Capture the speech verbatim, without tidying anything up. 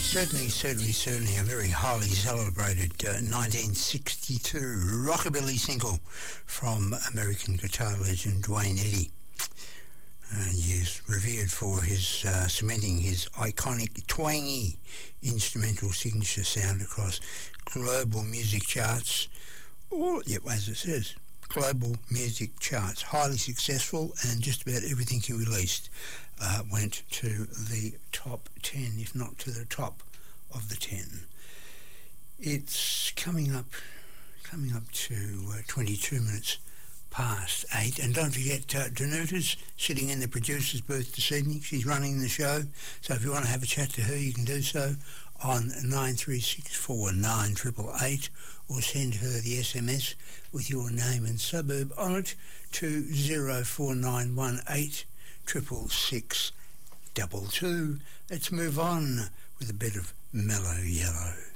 Certainly, certainly, certainly a very highly celebrated uh, nineteen sixty-two rockabilly single from American guitar legend Duane Eddy. Uh, he is revered for his uh, cementing his iconic twangy instrumental signature sound across global music charts. All, yep, as it says, global music charts. Highly successful, and just about everything he released uh, went to the top ten, if not to the top of the ten. It's coming up, coming up to uh, twenty-two minutes past eight, and don't forget uh, Danuta's sitting in the producer's booth this evening. She's running the show, so if you want to have a chat to her, you can do so on nine three six four nine eight eight eight, or send her the S M S with your name and suburb on it to zero four nine one eight triple six double two. Let's move on with a bit of Mellow Yellow.